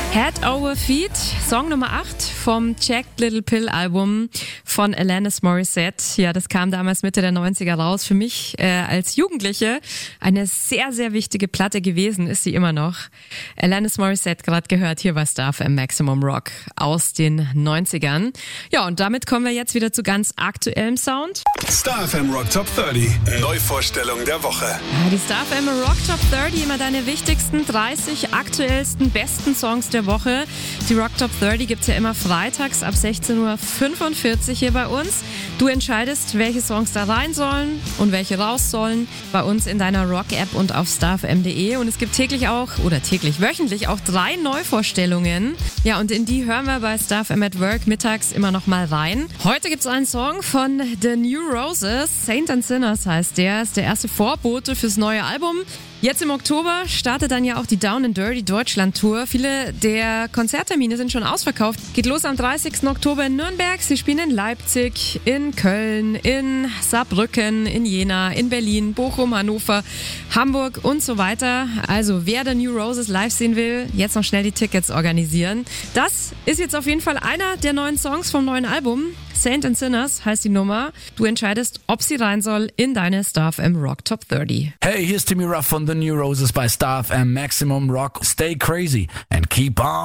Head Over Feet, Song Nummer 8 vom Jagged Little Pill Album von Alanis Morissette. Ja, das kam damals Mitte der 90er raus. Für mich als Jugendliche eine sehr, sehr wichtige Platte gewesen, ist sie immer noch. Alanis Morissette, gerade gehört, hier bei Star FM Maximum Rock aus den 90ern. Ja, und damit kommen wir jetzt wieder zu ganz aktuellem Sound. Star FM Rock Top 30, Neuvorstellung der Woche. Ja, die Star FM Rock Top 30, immer deine wichtigsten 30 aktuellsten, besten Songs der Woche. Die Rock Top 30 gibt's ja immer freitags ab 16:45 Uhr hier bei uns. Du entscheidest, welche Songs da rein sollen und welche raus sollen bei uns in deiner Rock-App und auf starfm.de. Und es gibt wöchentlich auch 3 Neuvorstellungen. Ja, und in die hören wir bei Star FM at Work mittags immer noch mal rein. Heute gibt's einen Song von The New Roses, Saints and Sinners heißt der. Ist der erste Vorbote fürs neue Album. Jetzt im Oktober startet dann ja auch die Down and Dirty Deutschland Tour. Viele der Konzerttermine sind schon ausverkauft. Geht los am 30. Oktober in Nürnberg. Sie spielen in Leipzig, in Köln, in Saarbrücken, in Jena, in Berlin, Bochum, Hannover, Hamburg und so weiter. Also wer The New Roses live sehen will, jetzt noch schnell die Tickets organisieren. Das ist jetzt auf jeden Fall einer der neuen Songs vom neuen Album. Saints and Sinners heißt die Nummer. Du entscheidest, ob sie rein soll in deine Star FM Rock Top 30. Hey, here's Timmy Ruff von The New Roses bei Star FM Maximum Rock. Stay crazy and keep on.